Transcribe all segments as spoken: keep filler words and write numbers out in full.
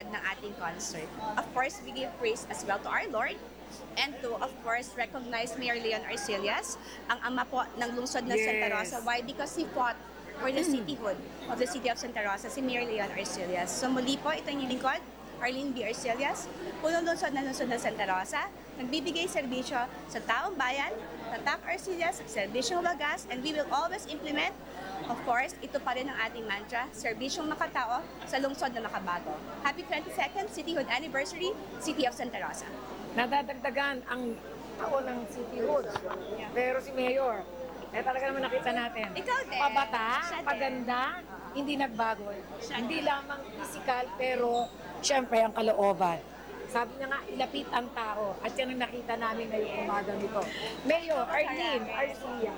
ng ating concert. Of course, we give praise as well to our Lord and to, of course, recognize Mayor Leon Arcillas, ang ama po ng lungsod ng Santa Rosa. Yes. Why? Because he fought for the cityhood of the city of Santa Rosa, si Mayor Leon Arcillas. So muli po, ito yung lingkod, Arlene B. Arcillas, punong lungsod ng lungsod ng Santa Rosa, nagbibigay serbisyo sa taong bayan, tatak Arcillas, serbisyong wagas, and we will always implement, of course, ito pa rin ang ating mantra, serbisyong makatao sa lungsod na makabago. Happy twenty-second Cityhood Anniversary, City of Santa Rosa. Nadadagdagan ang taon ng cityhood. Pero si Mayor, eh talaga naman nakita natin. Ikaw din. Pabata, Siya din. paganda, hindi nagbago. Siya Hindi lamang physical, pero syempre ang kalooban. Sabi niya nga, ilapit ang tao. At yan ang nakita namin ngayong umaga nito. Mayor Arlene Arcia.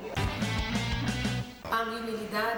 Ang humilidad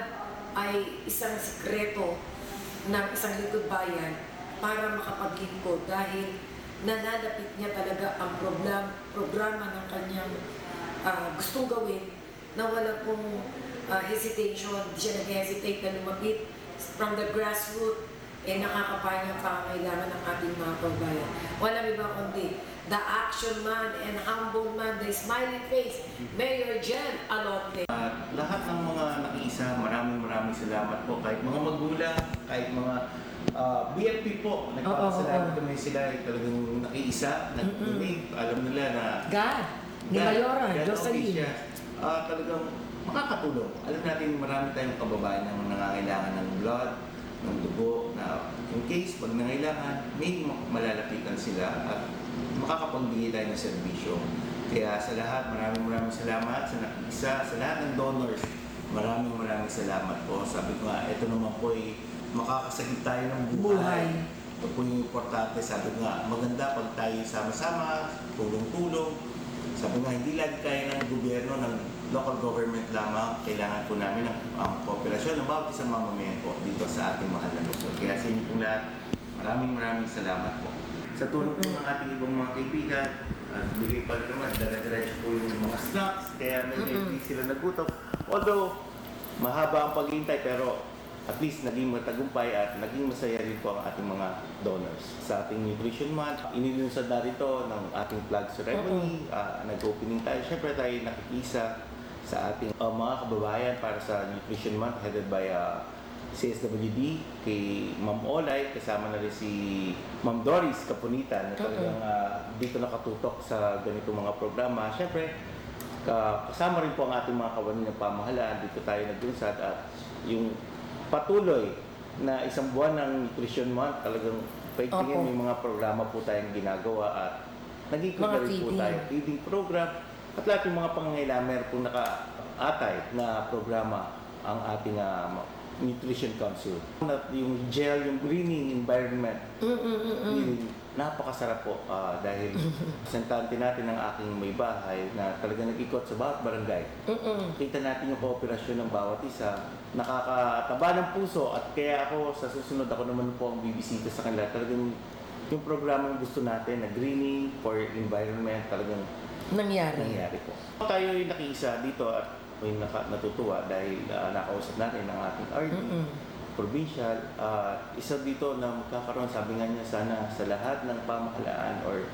ay isang sikreto ng isang lingkod bayan para makapaglingkod dahil nananapit niya talaga ang program, programa ng kanyang ah, gustong gawin na wala pong ah, hesitation, di siya nag-hesitate na lumapit from the grassroots, eh nakakapaya ang pangangailangan ng ating mga kabayan. Walang iba kundi the action man and humble man, the smiling face, Mayor Jen Alote. At lahat ng mga nakiisa, maraming maraming salamat po. Kahit mga magulang, kahit mga uh, B F P po, nagpapasalamat kami sila ay talagang nakiisa, nag-donate. Alam nila na God, ni Mayora, God Jocelyn. siya. Uh, talagang makakatulong. Alam natin marami tayong kababayan na nangangailangan ng blood, ng dugo, na in case pag nangailangan, may malalapitan sila at makakapagbigay tayo ng serbisyo. Kaya sa lahat, maraming maraming salamat sa nakiisa, sa lahat ng donors, maraming maraming salamat po. Sabi ko nga, ito naman po ay makakasagip tayo ng buhay. Buhay. Ito po yung importante. Sabi ko nga, maganda pag tayo sama-sama, tulong-tulong. Sabi nga, hindi lagi kaya ng gobyerno, ng local government lamang. Kailangan po namin ang, ang kooperasyon ng bawat isang mamamayan po dito sa ating mahal na lungsod. Kaya sa inyo pong lahat, maraming maraming salamat po. Sa tulong po ng ating ibang mga kaibigan, at bigay pa rin naman, dala-diretso po yung mga snacks, kaya medyo hindi sila nagutom. Although, mahaba ang paghihintay, pero at least naging matagumpay at naging masaya rin po ang ating mga donors. Sa ating Nutrition Month, inilunsad na rito ng ating flag ceremony, uh, nag-opening tayo. Siyempre tayo nakikisa sa ating uh, mga kababayan para sa Nutrition Month headed by uh, C S W D, kay Ma'am Olay, kasama na rin si Ma'am Doris Caponita na talagang uh, dito nakatutok sa ganitong mga programa. Siyempre, uh, kasama rin po ang ating mga kawani ng pamahalaan. Dito tayo naglunsad at yung patuloy na isang buwan ng Nutrition Month, talagang paigtingin, may mga programa po tayong ginagawa at naging Mga rin po feeding. tayo. Feeding program at lahat yung mga pangangailangan, meron po naka-atay na programa ang ating uh, Nutrition Council. At yung gel, yung greening environment, yung napakasarap po uh, dahil sentante natin ng aking may bahay na talaga nag-ikot sa bawat barangay. Kita natin yung kooperasyon ng bawat isa, nakakataba ng puso at kaya ako sa susunod ako naman po ang bibisita sa kanila. Talagang yung programang gusto natin na greening for environment talagang Nangyari. nangyari po. Tayo yung nakiisa dito at may naka, natutuwa dahil uh, nakausap natin ang ating R D, provincial. Uh, isa dito na magkakaroon, sabi nga niya, sana sa lahat ng pamahalaan or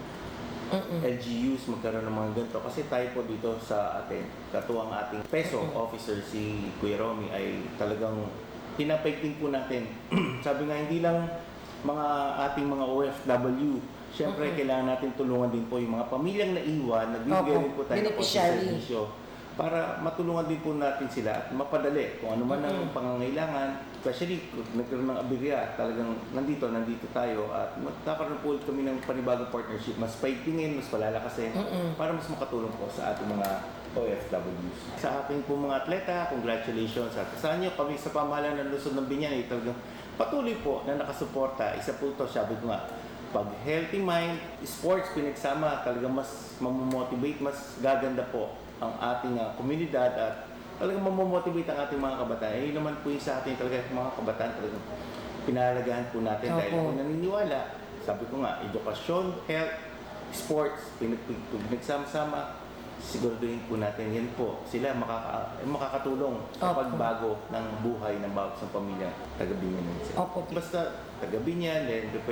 L G Us magkaroon ng mga ganito. Kasi tayo po dito sa atin, katuwang ating peso officer si Kuya Romy ay talagang pinapaiting po natin. Sabi nga, hindi lang mga ating mga O F W, siyempre kailangan natin tulungan din po yung mga pamilyang naiwan, nagbibigay Opo. rin po tayo ng Beneficiary. servisyo para matulungan din po natin sila at mapadali kung ano man ang pangangailangan. Especially kung nagkaroon ng aberya, talagang nandito, nandito tayo at magkakaroon po ulit kami ng panibagong partnership, mas paigtingin, mas palalakasin para mas makatulong po sa ating mga O F Ws. Sa ating po mga atleta, congratulations at sa inyo kami sa pamahalaan ng Luzon ng Binyan ay talagang patuloy po na nakasuporta. Isa po ito, sabi ko nga, pag healthy mind, sports pinagsama, talagang mas mamomotivate, mas gaganda po ang ating uh, komunidad at talagang mamomotivate ang ating mga kabataan. Eh, yun naman po yung sa ating talaga mga kabataan, talagang pinalagahan po natin. Opo. Dahil kung naniniwala, sabi ko nga, edukasyon, health, sports, pinag- pinagsama-sama, siguraduhin po natin yan po. Sila makaka- makakatulong sa Opo. pagbago ng buhay ng bawat isang pamilya taga-Binyan. Opo. Basta taga-Binyan, then